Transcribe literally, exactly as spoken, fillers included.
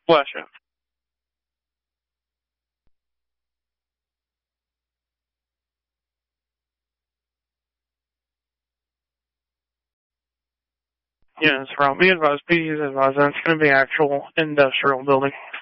Bless you. Yes, Rob, be advised, please advise that it's going to be actual industrial building.